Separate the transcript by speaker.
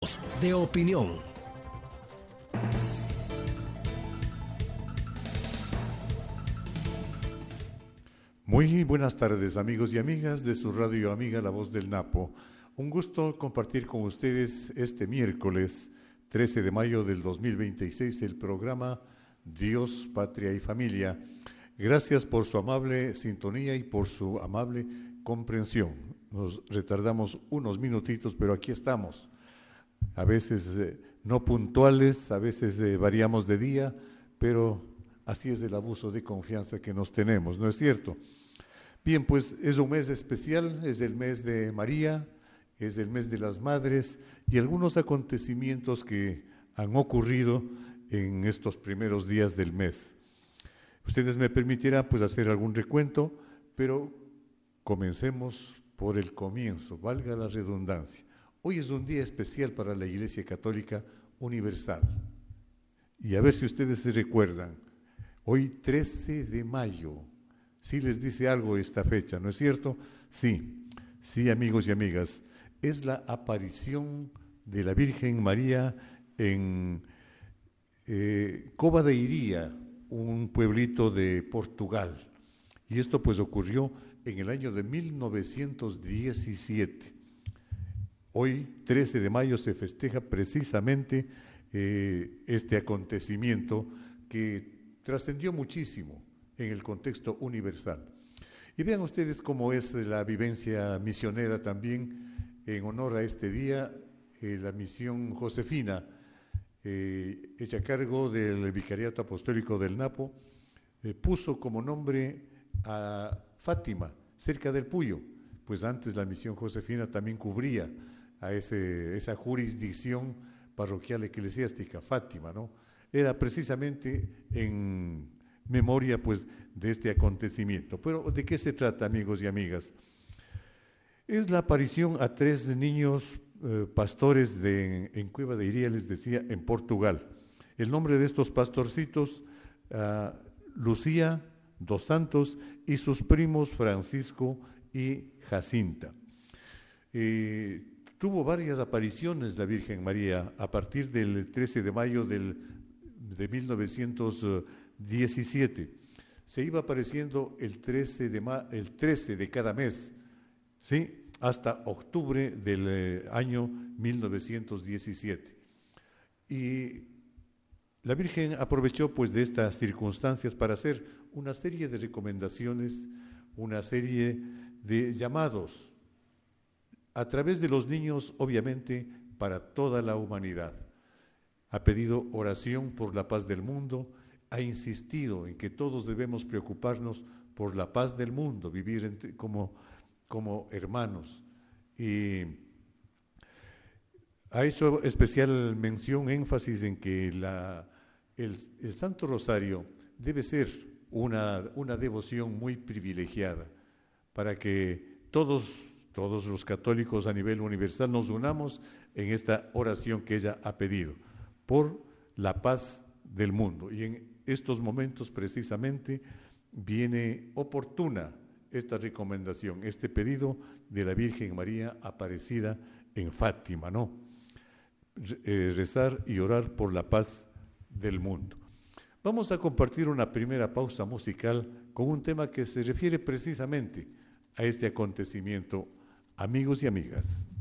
Speaker 1: Voz de opinión.
Speaker 2: Muy buenas tardes, amigos y amigas de su radio amiga La Voz del Napo. Un gusto compartir con ustedes este miércoles 13 de mayo del 2026 el programa Dios, Patria y Familia. Gracias por su amable sintonía y por su amable comprensión. Nos retardamos unos minutitos, pero aquí estamos. A veces no puntuales, a veces variamos de día, pero así es el abuso de confianza que nos tenemos, ¿no es cierto? Bien, pues es un mes especial, es el mes de María, es el mes de las madres y algunos acontecimientos que han ocurrido en estos primeros días del mes. Ustedes me permitirán pues hacer algún recuento, pero comencemos por el comienzo, valga la redundancia. Hoy es un día especial para la Iglesia Católica Universal. Y a ver si ustedes se recuerdan, hoy 13 de mayo, sí les dice algo esta fecha, ¿no es cierto? Sí, amigos y amigas, es la aparición de la Virgen María en Cova de Iria, un pueblito de Portugal. Y esto pues ocurrió en el año de 1917. Hoy, 13 de mayo, se festeja precisamente este acontecimiento que trascendió muchísimo en el contexto universal. Y vean ustedes cómo es la vivencia misionera también en honor a este día, la misión Josefina, hecha a cargo del Vicariato Apostólico del Napo, puso como nombre a Fátima, cerca del Puyo, pues antes la misión Josefina también cubría a esa jurisdicción parroquial eclesiástica, Fátima, ¿no? Era precisamente en memoria pues de este acontecimiento. Pero ¿de qué se trata, amigos y amigas? Es la aparición a 3 niños pastores en Cueva de Iria, les decía, en Portugal. El nombre de estos pastorcitos, Lucía, dos Santos y sus primos Francisco y Jacinta. Tuvo varias apariciones la Virgen María a partir del 13 de mayo de 1917. Se iba apareciendo el 13 de cada mes, ¿sí? Hasta octubre del año 1917. Y la Virgen aprovechó pues de estas circunstancias para hacer una serie de recomendaciones, una serie de llamados a través de los niños, obviamente, para toda la humanidad. Ha pedido oración por la paz del mundo, ha insistido en que todos debemos preocuparnos por la paz del mundo, vivir como hermanos. Y ha hecho especial mención, énfasis en que el Santo Rosario debe ser una devoción muy privilegiada para que todos los católicos a nivel universal nos unamos en esta oración que ella ha pedido por la paz del mundo. Y en estos momentos precisamente viene oportuna esta recomendación, este pedido de la Virgen María aparecida en Fátima, ¿no? Rezar y orar por la paz del mundo. Vamos a compartir una primera pausa musical con un tema que se refiere precisamente a este acontecimiento, amigos y amigas.